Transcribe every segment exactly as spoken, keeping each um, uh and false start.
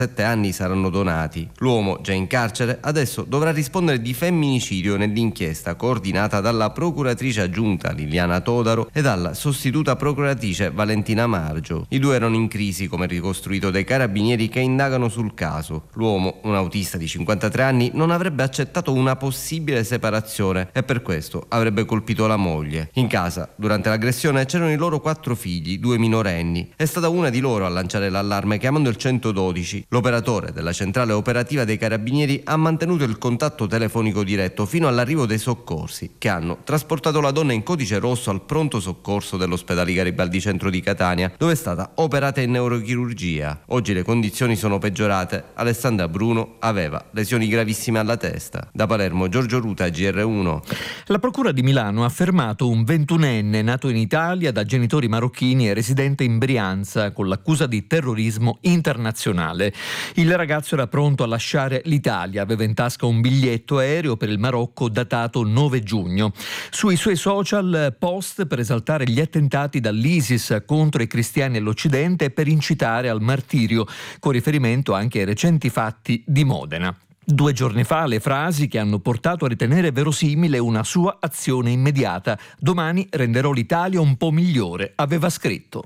Sette anni saranno donati. L'uomo, già in carcere, adesso dovrà rispondere di femminicidio nell'inchiesta coordinata dalla procuratrice aggiunta Liliana Todaro e dalla sostituta procuratrice Valentina Margio. I due erano in crisi, come ricostruito dai carabinieri che indagano sul caso. L'uomo, un autista di cinquantatré anni, non avrebbe accettato una possibile separazione e per questo avrebbe colpito la moglie. In casa, durante l'aggressione, c'erano i loro quattro figli, due minorenni. È stata una di loro a lanciare l'allarme chiamando il centododici. L'operatore della centrale operativa dei carabinieri ha mantenuto il contatto telefonico diretto fino all'arrivo dei soccorsi, che hanno trasportato la donna in codice rosso al pronto soccorso dell'ospedale Garibaldi Centro di Catania, dove è stata operata in neurochirurgia. Oggi le condizioni sono peggiorate. Alessandra Bruno aveva lesioni gravissime alla testa. Da Palermo, Giorgio Ruta, G R uno. La procura di Milano ha fermato un ventunenne nato in Italia da genitori marocchini e residente in Brianza con l'accusa di terrorismo internazionale. Il ragazzo era pronto a lasciare l'Italia, aveva in tasca un biglietto aereo per il Marocco datato nove giugno. Sui suoi social post per esaltare gli attentati dall'ISIS contro i cristiani e l'Occidente e per incitare al martirio, con riferimento anche ai recenti fatti di Modena. Due giorni fa le frasi che hanno portato a ritenere verosimile una sua azione immediata. Domani renderò l'Italia un po' migliore, aveva scritto.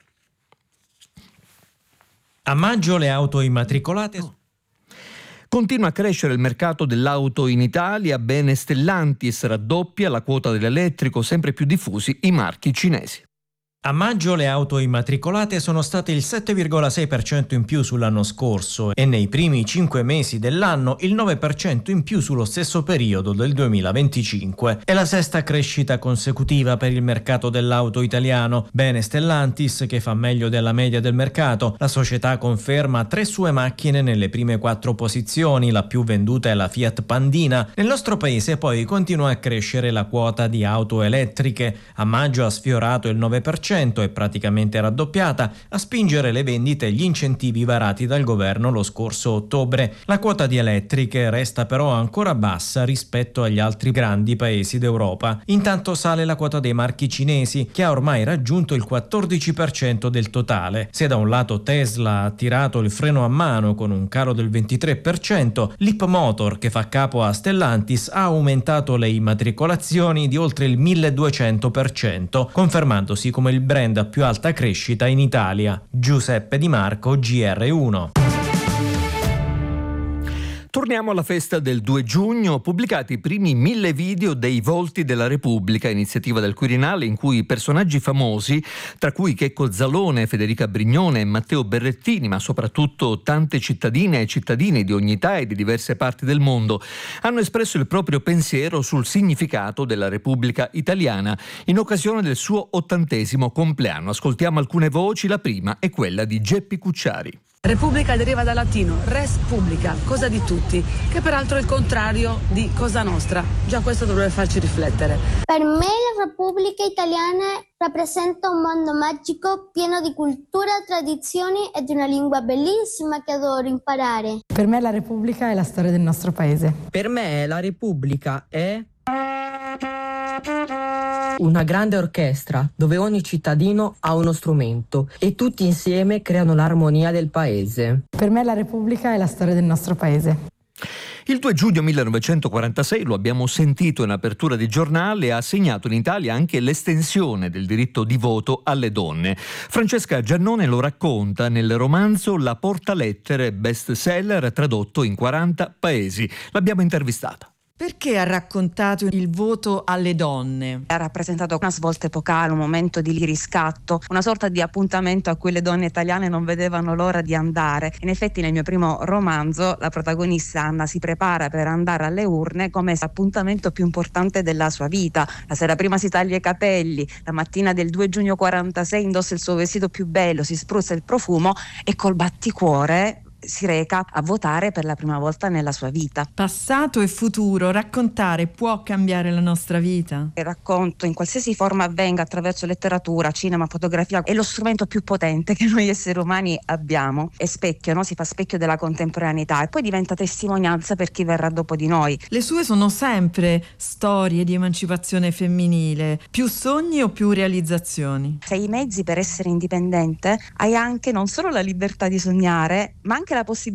A maggio le auto immatricolate. Continua a crescere il mercato dell'auto in Italia, bene Stellantis raddoppia la quota dell'elettrico, sempre più diffusi i marchi cinesi. A maggio le auto immatricolate sono state il sette virgola sei per cento in più sull'anno scorso e nei primi cinque mesi dell'anno il nove per cento in più sullo stesso periodo del duemilaventicinque. È la sesta crescita consecutiva per il mercato dell'auto italiano. Bene Stellantis, che fa meglio della media del mercato. La società conferma tre sue macchine nelle prime quattro posizioni, la più venduta è la Fiat Pandina. Nel nostro paese poi continua a crescere la quota di auto elettriche. A maggio ha sfiorato il nove per cento, è praticamente raddoppiata, a spingere le vendite gli incentivi varati dal governo lo scorso ottobre. La quota di elettriche resta però ancora bassa rispetto agli altri grandi paesi d'Europa. Intanto sale la quota dei marchi cinesi, che ha ormai raggiunto il quattordici per cento del totale. Se da un lato Tesla ha tirato il freno a mano con un calo del ventitré per cento, Leapmotor, che fa capo a Stellantis, ha aumentato le immatricolazioni di oltre il milleduecento per cento, confermandosi come il brand a più alta crescita in Italia. Giuseppe Di Marco, G R uno. Torniamo alla festa del due giugno, pubblicati i primi mille video dei Volti della Repubblica, iniziativa del Quirinale in cui personaggi famosi, tra cui Checco Zalone, Federica Brignone e Matteo Berrettini, ma soprattutto tante cittadine e cittadini di ogni età e di diverse parti del mondo, hanno espresso il proprio pensiero sul significato della Repubblica Italiana in occasione del suo ottantesimo compleanno. Ascoltiamo alcune voci, la prima è quella di Geppi Cucciari. Repubblica deriva dal latino res publica, cosa di tutti, che peraltro è il contrario di cosa nostra. Già questo dovrebbe farci riflettere. Per me la Repubblica Italiana rappresenta un mondo magico pieno di cultura, tradizioni e di una lingua bellissima che adoro imparare. Per me la Repubblica è la storia del nostro paese. Per me la Repubblica è una grande orchestra dove ogni cittadino ha uno strumento e tutti insieme creano l'armonia del paese. Per me la Repubblica è la storia del nostro paese. Il due giugno millenovecentoquarantasei, lo abbiamo sentito in apertura di giornale, ha segnato in Italia anche l'estensione del diritto di voto alle donne. Francesca Giannone lo racconta nel romanzo La Portalettere, best seller tradotto in quaranta paesi. L'abbiamo intervistata. Perché ha raccontato il voto alle donne? Ha rappresentato una svolta epocale, un momento di riscatto, una sorta di appuntamento a cui le donne italiane non vedevano l'ora di andare. In effetti nel mio primo romanzo la protagonista Anna si prepara per andare alle urne come appuntamento più importante della sua vita. La sera prima si taglia i capelli, la mattina del due giugno quarantasei indossa il suo vestito più bello, si spruzza il profumo e col batticuore si reca a votare per la prima volta nella sua vita. Passato e futuro, raccontare può cambiare la nostra vita? Il racconto, in qualsiasi forma avvenga, attraverso letteratura, cinema, fotografia, è lo strumento più potente che noi esseri umani abbiamo. È specchio, no? Si fa specchio della contemporaneità e poi diventa testimonianza per chi verrà dopo di noi. Le sue sono sempre storie di emancipazione femminile, più sogni o più realizzazioni? Se hai i mezzi per essere indipendente, hai anche non solo la libertà di sognare, ma anche la possibilità